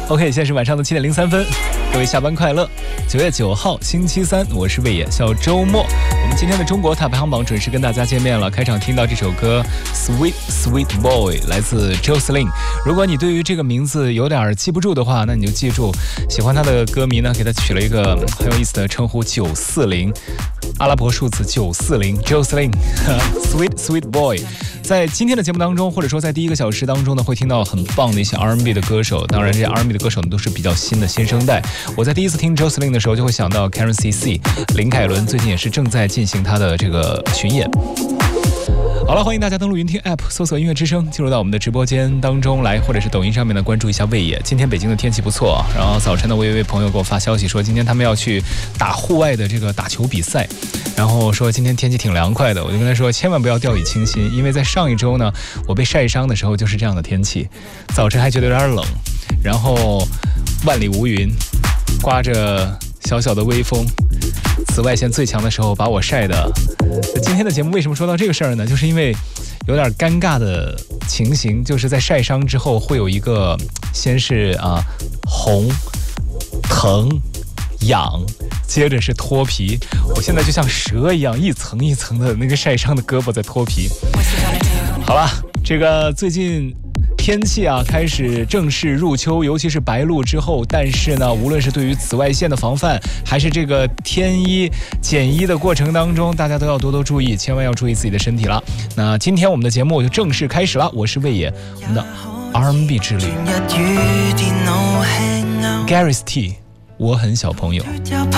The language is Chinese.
OK， 现在是晚上的7点03分，各位下班快乐。9月9号星期三，我是魏野，小周末。我们今天的中国塔排行榜准时跟大家见面了。开场听到这首歌 Sweet Sweet Boy 来自 Jocelyn。如果你对于这个名字有点记不住的话，那你就记住，喜欢他的歌迷呢给他取了一个很有意思的称呼940，阿拉伯数字940 Jocelyn Sweet Sweet Boy。在今天的节目当中，或者说在第一个小时当中呢，会听到很棒的一些 R&B 的歌手。当然，这些 R&B 的歌手呢都是比较新的新生代。我在第一次听 Jocelyn 的时候，就会想到 Karen CC 林凯伦，最近也是正在进行他的这个巡演。好了，欢迎大家登录云听 App， 搜索音乐之声，进入到我们的直播间当中来，或者是抖音上面呢关注一下魏野。今天北京的天气不错，然后早晨呢，我有一位朋友给我发消息说，今天他们要去打户外的这个打球比赛，然后说今天天气挺凉快的。我就跟他说，千万不要掉以轻心，因为在上一周呢，我被晒伤的时候就是这样的天气，早晨还觉得有点冷，然后万里无云，刮着小小的微风，紫外线最强的时候把我晒的。今天的节目为什么说到这个事儿呢？就是因为有点尴尬的情形，就是在晒伤之后会有一个先是红、疼、痒，接着是脱皮。我现在就像蛇一样，一层一层的那个晒伤的胳膊在脱皮。好了，这个最近天气开始正式入秋，尤其是白露之后，但是呢，无论是对于紫外线的防范，还是这个添衣减衣的过程当中，大家都要多多注意，千万要注意自己的身体了。那今天我们的节目就正式开始了，我是魏野，我们的 R&B 之旅 Gareth T， 我很小朋友。